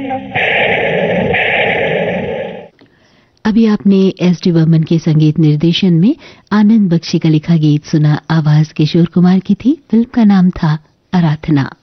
अभी आपने एस.डी. बर्मन के संगीत निर्देशन में आनंद बख्शी का लिखा गीत सुना। आवाज किशोर कुमार की थी। फिल्म का नाम था आराधना।